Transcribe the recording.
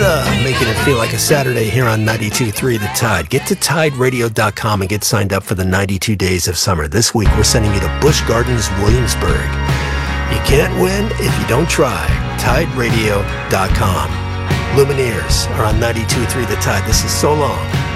making it feel like a Saturday here on 92.3 The Tide. Get to TideRadio.com and get signed up for the 92 Days of Summer. This week, we're sending you to Busch Gardens, Williamsburg. You can't win if you don't try. TideRadio.com. Lumineers are on 92.3 The Tide. This is So Long.